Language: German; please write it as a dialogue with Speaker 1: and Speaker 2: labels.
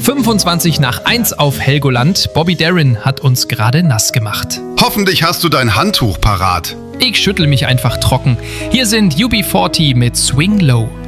Speaker 1: 25 nach 1 auf Helgoland. Bobby Darin hat uns gerade nass gemacht.
Speaker 2: Hoffentlich hast du dein Handtuch parat.
Speaker 1: Ich schüttel mich einfach trocken. Hier sind UB40 mit Swing Low.